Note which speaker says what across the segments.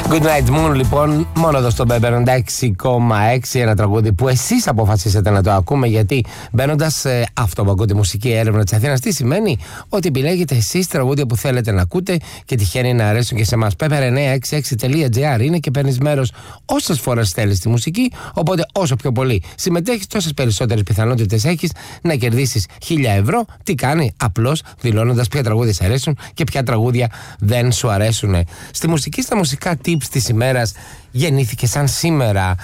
Speaker 1: Good Night Moon, λοιπόν, μόνο εδώ στο Bebe 96,6. Ένα τραγούδι που εσείς αποφασίσατε να το ακούμε, γιατί μπαίνοντας σε αυτό που ακούτε, μουσική έρευνα της Αθήνας, τι σημαίνει? Ότι επιλέγετε εσείς τραγούδια που θέλετε να ακούτε και τυχαίνει να αρέσουν και σε εμάς. Pepper966.gr είναι και παίρνεις μέρος όσες φορές θέλεις στη μουσική. Οπότε όσο πιο πολύ συμμετέχεις, τόσες περισσότερες πιθανότητες έχεις να κερδίσεις 1.000 ευρώ. Τι κάνει? Απλώς δηλώνοντας ποια τραγούδια σε αρέσουν και ποια τραγούδια δεν σου αρέσουν. Στη μουσική, στα μουσικά tips της ημέρας, γεννήθηκε σαν σήμερα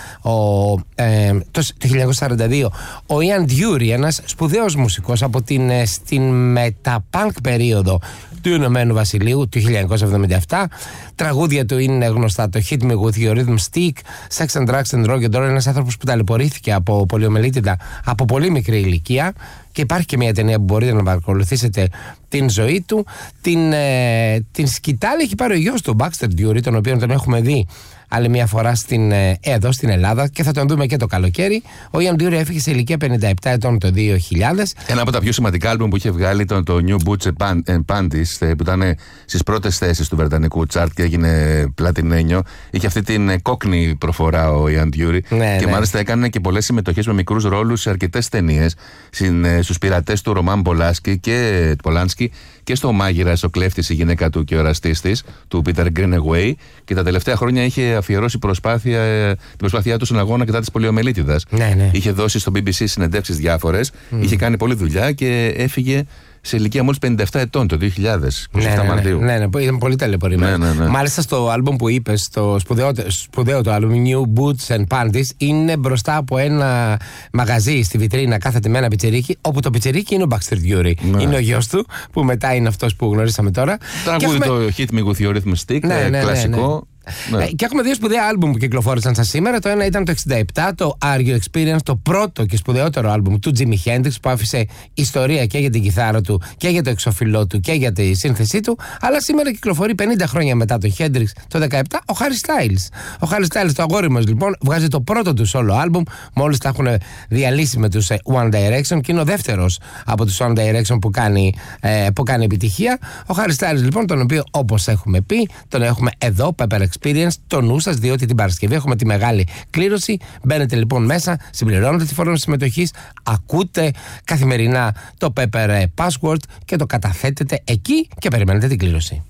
Speaker 1: το 1942 ο Ian Dury, ένας σπουδαίος μουσικός από στην μεταπάνκ περίοδο του Ηνωμένου Βασιλείου του 1977. Τραγούδια του είναι γνωστά, το Hit Me With Your Rhythm Stick, Sex and Drugs and Rock and Roll. Ένας άνθρωπος που ταλαιπωρήθηκε από πολιομελίτιδα από πολύ μικρή ηλικία, και υπάρχει και μια ταινία που μπορείτε να παρακολουθήσετε την ζωή του. Την σκητάλη έχει πάρει ο γιος του, Baxter Dury, τον οποίο τον έχουμε δει άλλη μια φορά εδώ στην Ελλάδα και θα τον δούμε και το καλοκαίρι. Ο Ian Dury έφυγε σε ηλικία 57 ετών το 2000.
Speaker 2: Ένα από τα πιο σημαντικά άλμπουμ που είχε βγάλει ήταν το New Boots and Panties, που ήταν στις πρώτες θέσεις του βρετανικού τσάρτ και έγινε πλατινένιο. Είχε αυτή την κόκκινη προφορά ο Ian Dury, και μάλιστα έκανε και πολλές συμμετοχές με μικρούς ρόλους σε αρκετές ταινίες. Στους πειρατές του Ρωμάν Πολάνσκι και στο Μάγειρας, ο κλέφτης, η γυναίκα του και ο εραστής της, του Peter Greenaway. Και τα τελευταία χρόνια είχε αφιερώσει την προσπάθειά του στον αγώνα κατά της πολιομελίτιδας. Είχε δώσει στο BBC συνεντεύξεις διάφορες, είχε κάνει πολλή δουλειά και έφυγε σε ηλικία μόλις 57 ετών το 2000, 27 Μαρτίου.
Speaker 1: Ναι, ήταν πολύ ταλαιπωρημένο. Μάλιστα στο άλμπουμ που είπες, το σπουδαίο το άλμπουμ New Boots and Panties, είναι μπροστά από ένα μαγαζί στη βιτρίνα, κάθεται με ένα πιτσιρίκι, όπου το πιτσιρίκι είναι ο Baxter Dury. Είναι ο γιος του, που μετά είναι αυτός που γνωρίσαμε τώρα.
Speaker 2: Τραγούδι το Hit Me With Your Rhythm Stick, κλασικό.
Speaker 1: Ναι. Και έχουμε δύο σπουδαία άλμπουμ που κυκλοφόρησαν σαν σήμερα. Το ένα ήταν το 67, το Are You Experience, το πρώτο και σπουδαιότερο άλμπουμ του Jimi Hendrix, που άφησε ιστορία και για την κιθάρα του και για το εξωφυλλό του και για τη σύνθεσή του. Αλλά σήμερα κυκλοφορεί 50 χρόνια μετά τον Hendrix, το 17, ο Harry Styles. Ο Harry Styles, το αγόρι μας λοιπόν, βγάζει το πρώτο του solo άλμπουμ. Μόλις τα έχουν διαλύσει με τους One Direction, και είναι ο δεύτερος από τους One Direction που κάνει επιτυχία. Ο Harry Styles λοιπόν, τον οποίο, όπως έχουμε πει, τον έχουμε εδώ, Pepper Experience, το νου σας, διότι την Παρασκευή έχουμε τη μεγάλη κλήρωση. Μπαίνετε λοιπόν μέσα, συμπληρώνετε τη φόρμα συμμετοχής, ακούτε καθημερινά το Pepper Password και το καταθέτετε εκεί και περιμένετε την κλήρωση.